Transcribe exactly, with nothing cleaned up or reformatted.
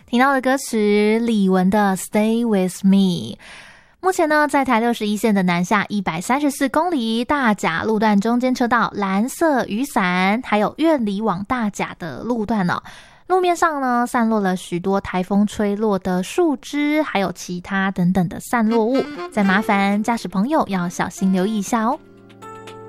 听到的歌曲李玟的 Stay With Me。目前呢，在台六十一线的南下一百三十四公里大甲路段中间车道蓝色雨伞，还有苑里往大甲的路段哦，路面上呢散落了许多台风吹落的树枝，还有其他等等的散落物，再麻烦驾驶朋友要小心留意一下哦。